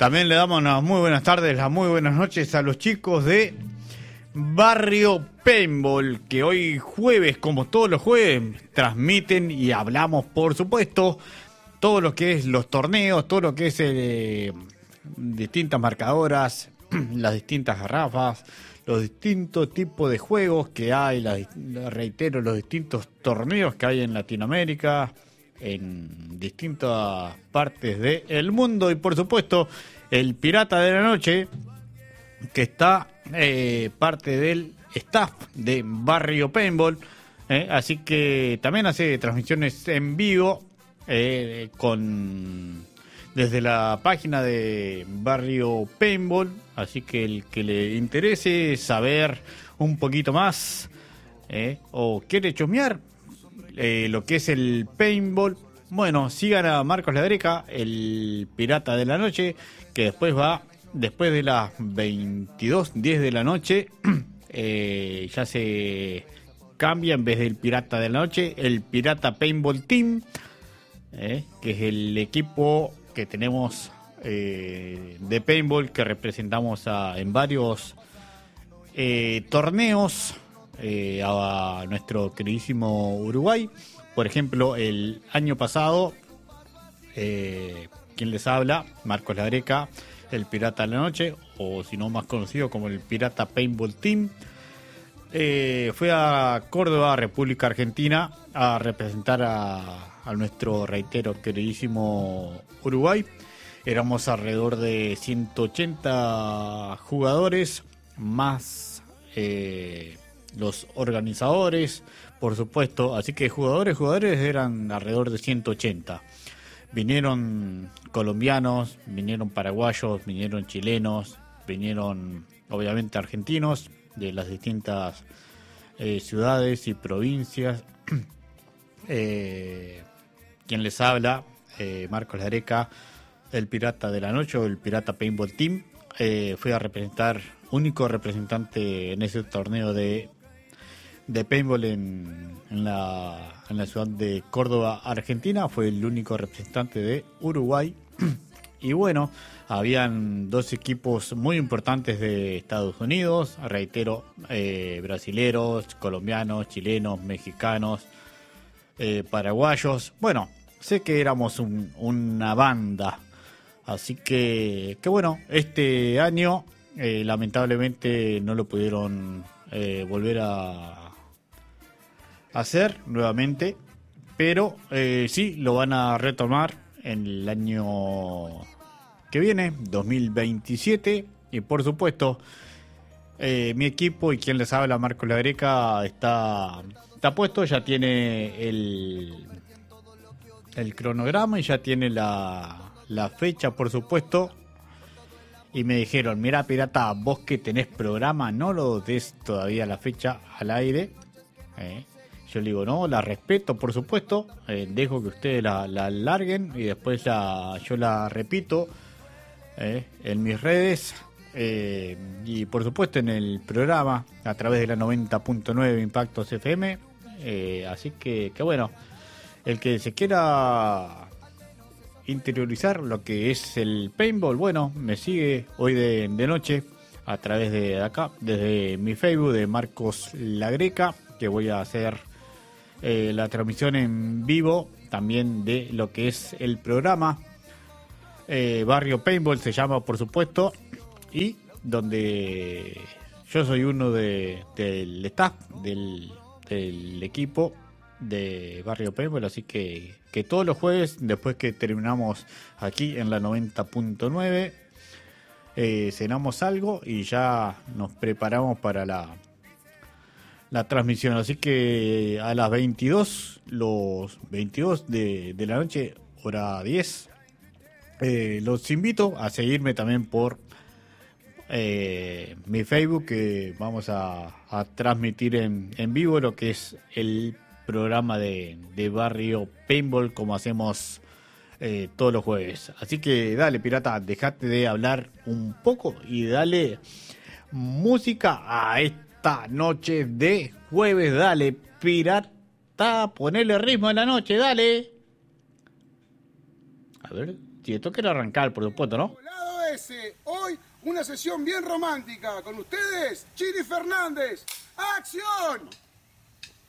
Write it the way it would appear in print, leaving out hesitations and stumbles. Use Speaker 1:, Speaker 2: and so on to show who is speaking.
Speaker 1: También le damos unas muy buenas tardes, las muy buenas noches a los chicos de Barrio Paintball, que hoy jueves, como todos los jueves, transmiten y hablamos, por supuesto, todo lo que es los torneos, todo lo que es distintas marcadoras, las distintas garrafas, los distintos tipos de juegos que hay, reitero, los distintos torneos que hay en Latinoamérica, en distintas partes del mundo, y por supuesto el Pirata de la Noche, que está parte del staff de Barrio Paintball, así que también hace transmisiones en vivo desde la página de Barrio Paintball, así que el que le interese saber un poquito más o quiere chusmear lo que es el paintball, bueno, sigan a Marcos Ladreca, el Pirata de la Noche, que después de las 22:10 de la noche, ya se cambia, en vez del Pirata de la Noche, el Pirata Paintball Team, que es el equipo que tenemos de paintball que representamos en varios torneos a nuestro queridísimo Uruguay. Por ejemplo, el año pasado, quien les habla, Marcos Ladreca, el Pirata de la Noche, o si no más conocido como el Pirata Paintball Team, fue a Córdoba, República Argentina, a representar a nuestro, reitero, queridísimo Uruguay. Éramos alrededor de 180 jugadores, más los organizadores, por supuesto. Así que jugadores eran alrededor de 180. Vinieron colombianos, vinieron paraguayos, vinieron chilenos, vinieron obviamente argentinos de las distintas ciudades y provincias. Quien les habla, Marcos Ladreca, el Pirata de la Noche, o el Pirata Paintball Team, fui a representar, único representante en ese torneo de paintball en la ciudad de Córdoba, Argentina. Fue el único representante de Uruguay. Y bueno, habían dos equipos muy importantes de Estados Unidos, reitero, brasileros, colombianos, chilenos, mexicanos, paraguayos. Bueno, sé que éramos una banda, así que bueno, este año lamentablemente no lo pudieron volver a hacer nuevamente, pero sí lo van a retomar en el año que viene, 2027, y por supuesto mi equipo y quien les habla, Marcos Ladreca, está puesto, ya tiene el cronograma y ya tiene la fecha, por supuesto. Y me dijeron, mira, Pirata, vos que tenés programa, no lo des todavía la fecha al aire. Yo le digo, no, la respeto, por supuesto. Dejo que ustedes la larguen y después yo la repito en mis redes. Y por supuesto en el programa, a través de la 90.9 Impactos FM. Así que bueno, el que se quiera interiorizar lo que es el paintball, bueno, me sigue hoy de noche a través de acá, desde mi Facebook de Marcos Ladreca, que voy a hacer la transmisión en vivo también de lo que es el programa. Barrio Paintball se llama, por supuesto, y donde yo soy uno del staff del equipo de Barrio Paintball, así que todos los jueves, después que terminamos aquí en la 90.9, cenamos algo y ya nos preparamos para la transmisión. Así que a las 22, los 22 de la noche, hora 10, los invito a seguirme también por mi Facebook, que vamos a transmitir en vivo lo que es el programa de Barrio Paintball, como hacemos todos los jueves. Así que dale, Pirata, dejate de hablar un poco y dale música a esta noche de jueves. Dale, Pirata, ponele ritmo en la noche, dale. A ver, si esto quiere arrancar, por supuesto, ¿no?
Speaker 2: VHS. Hoy una sesión bien romántica. Con ustedes, Chini Fernández. ¡Acción!